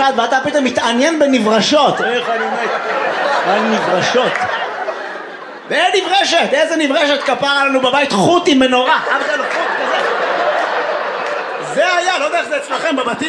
אחד ואתה פתאום מתעניין בנברשות. איך אני מת על נברשות. ואין נברשת, איזה נברשת כפרה לנו בבית? חוט עם מנורה. אבא שלנו חוט כזה. זה היה, לא יודע איך זה אצלכם בבתים